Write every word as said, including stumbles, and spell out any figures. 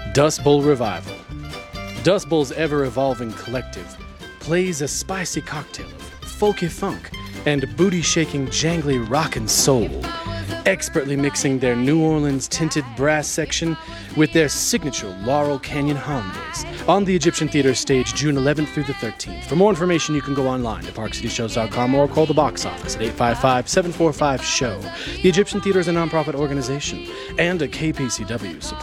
Dust Bowl Revival. Dust Bowl's ever-evolving collective plays a spicy cocktail of folky funk and booty-shaking, jangly rock and soul, expertly mixing their New Orleans-tinted brass section with their signature Laurel Canyon holidays on the Egyptian Theater stage June eleventh through the thirteenth. For more information, you can go online to park city shows dot com or call the box office at eight five five, seven four five, S H O W. The Egyptian Theater is a nonprofit organization and a K P C W support.